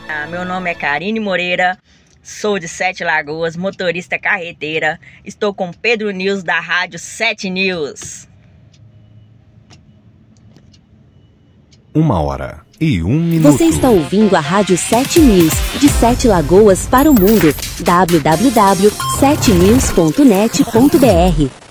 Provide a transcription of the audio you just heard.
Meu nome é Karine Moreira, sou de Sete Lagoas, motorista carreteira. Estou com Pedro News da Rádio 7 News. 1h01. Você está ouvindo a Rádio 7 News, de Sete Lagoas para o mundo. www.7news.net.br